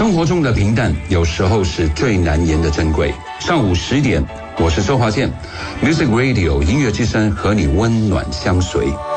生活中的平淡，有时候是最难言的珍贵。上午10点，我是周华健 ，Music Radio 音乐之声和你温暖相随。